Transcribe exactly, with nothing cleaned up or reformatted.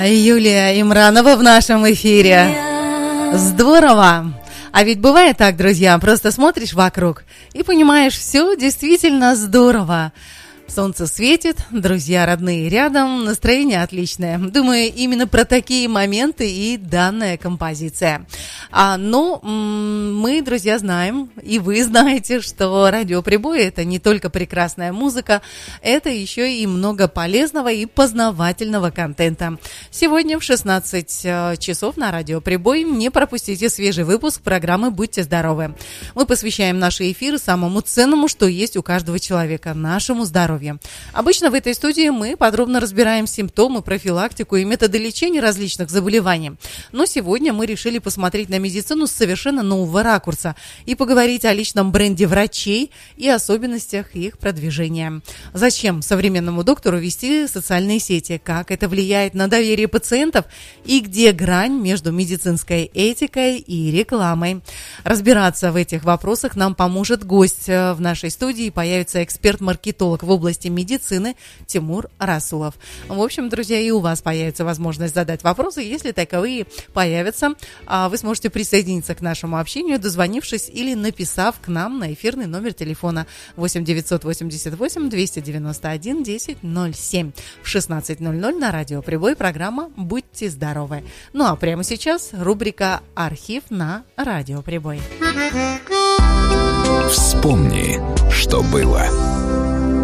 Юлия Имранова в нашем эфире. Здорово! А ведь бывает так, друзья, просто смотришь вокруг и понимаешь, все действительно здорово. Солнце светит, друзья родные рядом, настроение отличное. Думаю, именно про такие моменты и данная композиция. А, но м- мы, друзья, знаем, и вы знаете, что радиоприбой – это не только прекрасная музыка, это еще и много полезного и познавательного контента. Сегодня в шестнадцать часов на радиоприбой не пропустите свежий выпуск программы «Будьте здоровы». Мы посвящаем наши эфиры самому ценному, что есть у каждого человека – нашему здоровью. Обычно в этой студии мы подробно разбираем симптомы, профилактику и методы лечения различных заболеваний. Но сегодня мы решили посмотреть на медицину с совершенно нового ракурса и поговорить о личном бренде врачей и особенностях их продвижения. Зачем современному доктору вести социальные сети, как это влияет на доверие пациентов и где грань между медицинской этикой и рекламой. Разбираться в этих вопросах нам поможет гость в нашей студии. Появится эксперт-маркетолог в области медицины Тимур Расулов. В общем, друзья, и у вас появится возможность задать вопросы. Если таковые появятся, вы сможете присоединиться к нашему общению, дозвонившись или написав к нам на эфирный номер телефона восемь девятьсот восемьдесят восемь двести девяносто один десять ноль семь. В шестнадцать ноль ноль на радиоприбой программа «Будьте здоровы». Ну а прямо сейчас рубрика «Архив» на радиоприбой. Вспомни, что было.